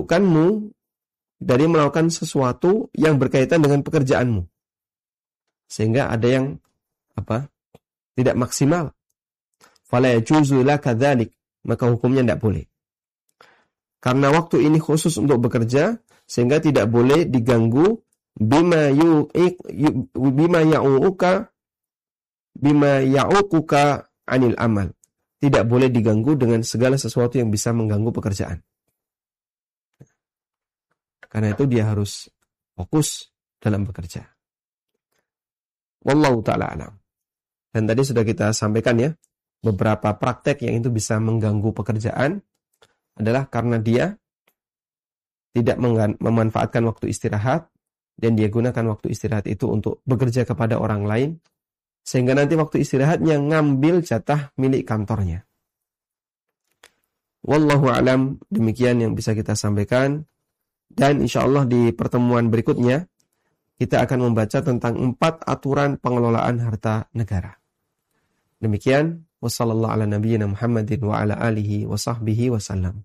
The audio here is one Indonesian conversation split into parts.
menjauhkanmu dari melakukan sesuatu yang berkaitan dengan pekerjaanmu. Sehingga ada yang tidak maksimal. Fala yajuzu laka dzalik, maka hukumnya tidak boleh. Karena waktu ini khusus untuk bekerja, sehingga tidak boleh diganggu bima ya'uquka anil amal. Tidak boleh diganggu dengan segala sesuatu yang bisa mengganggu pekerjaan. Karena itu dia harus fokus dalam bekerja. Wallahu ta'ala alam. Dan tadi sudah kita sampaikan ya, beberapa praktek yang itu bisa mengganggu pekerjaan adalah karena dia tidak memanfaatkan waktu istirahat, dan dia gunakan waktu istirahat itu untuk bekerja kepada orang lain, sehingga nanti waktu istirahatnya ngambil jatah milik kantornya. Wallahu alam, demikian yang bisa kita sampaikan. Dan insyaAllah di pertemuan berikutnya kita akan membaca tentang 4 aturan pengelolaan harta negara. Demikian, wassallallahu ala nabiyyina Muhammadin wa ala alihi wa sahbihi wasallam.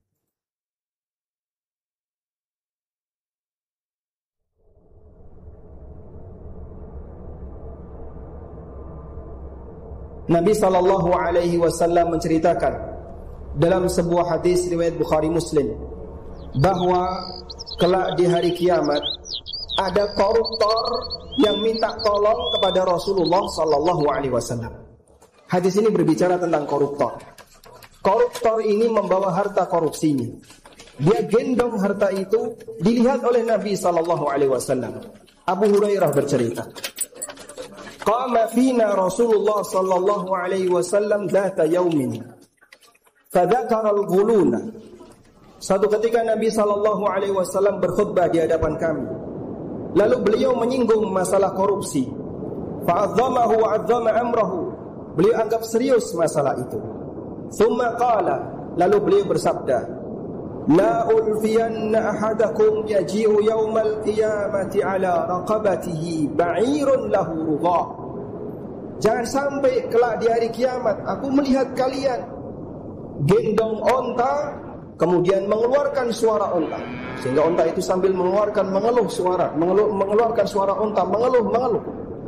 Nabi SAW menceritakan dalam sebuah hadis riwayat Bukhari Muslim bahwa kelak di hari kiamat ada koruptor yang minta tolong kepada Rasulullah SAW. Hadis ini berbicara tentang koruptor. Koruptor ini membawa harta korupsinya. Dia gendong harta itu, dilihat oleh Nabi SAW. Abu Hurairah bercerita, qama fina Rasulullah sallallahu alaihi wasallam dzata yaumin fadzakara al-ghuluna. Suatu ketika Nabi sallallahu alaihi wasallam berkhutbah di hadapan kami. Lalu beliau menyinggung masalah korupsi. Fa'azzamahu wa 'azzama amrahu. Beliau anggap serius masalah itu. Tsumma qala, lalu beliau bersabda, la ulfiyanna ahadakum yaji'u yaumal qiyamati ala raqabatihi ba'irun lahu rugha. Jangan sampai kelak di hari kiamat aku melihat kalian gendong onta, kemudian mengeluarkan suara onta, sehingga onta itu sambil mengeluarkan mengeluarkan suara onta, mengeluh.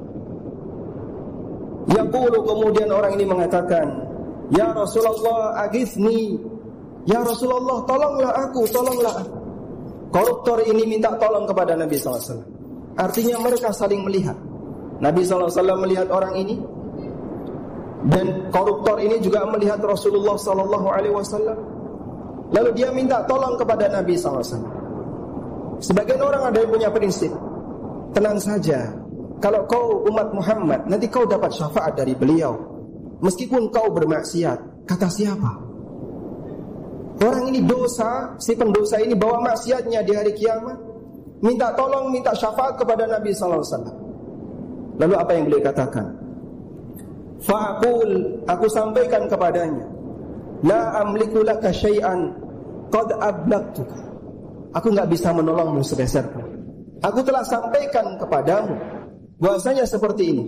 Yaqulu, kemudian orang ini mengatakan, ya Rasulullah aghithni, ya Rasulullah tolonglah aku. Koruptor ini minta tolong kepada Nabi SAW. Artinya mereka saling melihat. Nabi SAW melihat orang ini, dan koruptor ini juga melihat Rasulullah SAW. Lalu dia minta tolong kepada Nabi SAW. Sebagian orang ada yang punya prinsip, tenang saja, kalau kau umat Muhammad, nanti kau dapat syafaat dari beliau, meskipun kau bermaksiat. Kata siapa? Orang ini dosa, si pendosa ini bawa maksiatnya di hari kiamat, minta tolong, minta syafaat kepada Nabi SAW. Lalu apa yang beliau katakan? Fa'aqul, aku sampaikan kepadanya, la amliku laka syai'an qad ablagtuka. Aku enggak bisa menolongmu sepeser pun. Aku telah sampaikan kepadamu bahwasanya seperti ini.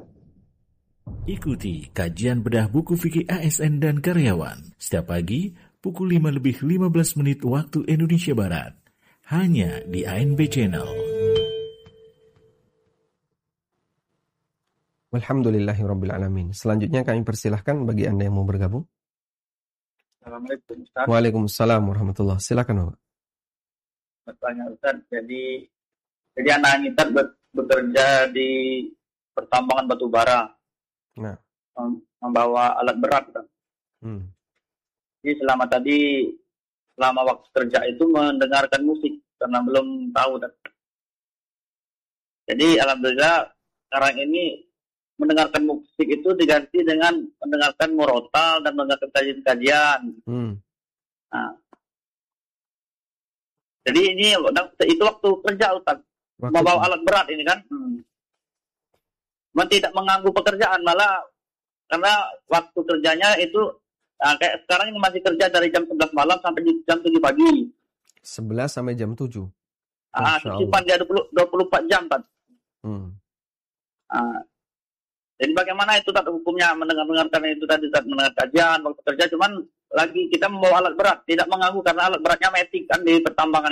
Ikuti kajian bedah buku fikih ASN dan karyawan setiap pagi pukul 5:15 waktu Indonesia Barat, hanya di ANB Channel. Alhamdulillahirrabbilalamin. Selanjutnya kami persilahkan bagi Anda yang mau bergabung. Assalamualaikum Ustaz. Waalaikumsalam warahmatullahi. Silakan Bapak. Bertanya Ustaz, jadi anak kita bekerja di pertambangan batu bara. Nah, membawa alat berat kan. Jadi selama waktu kerja itu mendengarkan musik karena belum tahu kan. Jadi alhamdulillah sekarang ini mendengarkan musik itu diganti dengan mendengarkan murotal dan mendengarkan kajian-kajian. Nah, jadi ini itu waktu kerja Ustaz. Membawa alat berat ini kan. Tidak mengganggu pekerjaan, malah karena waktu kerjanya itu kayak sekarang ini masih kerja dari jam 11 malam sampai jam 7 pagi. 11 sampai jam 7. Simpan dia 24 jam kan. Jadi bagaimana itu tadi hukumnya mendengarkan itu tadi mendengar kajian waktu kerja, cuman lagi kita membawa alat berat, tidak mengganggu karena alat beratnya metik kan di pertambangan.